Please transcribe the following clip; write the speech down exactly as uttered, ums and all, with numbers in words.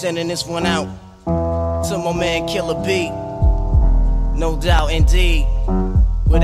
Sending this one out to my man Killer B. No doubt, indeed.